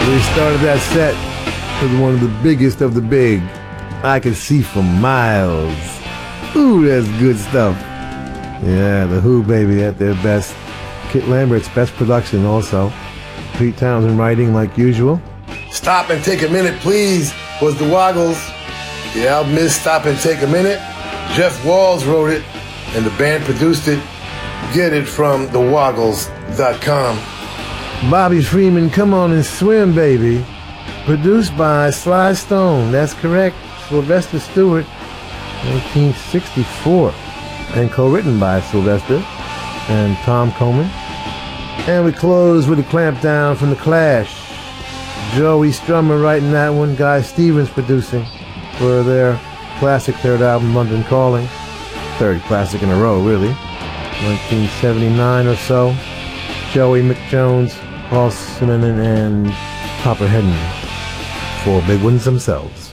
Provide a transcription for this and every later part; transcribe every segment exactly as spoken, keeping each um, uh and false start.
We started that set with one of the biggest of the big. I Could See for Miles. Ooh, that's good stuff. Yeah, The Who, baby, at their best. Kit Lambert's best production also. Pete Townsend writing like usual. Stop and Take a Minute, Please was the Woggles. The album is Stop and Take a Minute. Jeff Walls wrote it, and the band produced it. Get it from the woggles dot com. Bobby Freeman, Come On and Swim, baby. Produced by Sly Stone, that's correct. Sylvester Stewart, nineteen sixty-four. And co-written by Sylvester and Tom Coleman. And we close with a Clampdown from The Clash. Joey Strummer writing that one, Guy Stevens producing for their classic third album, London Calling. Third classic in a row, really. nineteen seventy-nine or so. Joey McJones, Paul Simonon, and Hopper Hedden. Four big ones themselves.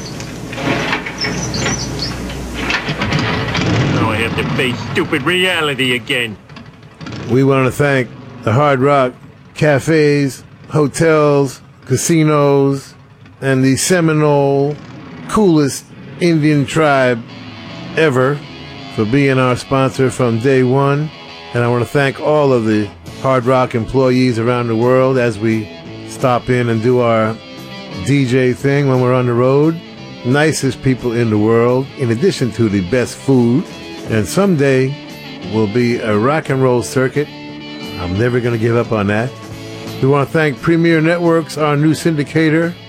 Now I have to face stupid reality again. We want to thank the Hard Rock cafes, hotels, casinos, and the Seminole coolest Indian tribe ever for being our sponsor from day one. And I want to thank all of the Hard Rock employees around the world as we stop in and do our D J thing when we're on the road. Nicest people in the world, in addition to the best food. And someday will be a rock and roll circuit. I'm never going to give up on that. We want to thank Premier Networks, our new syndicator,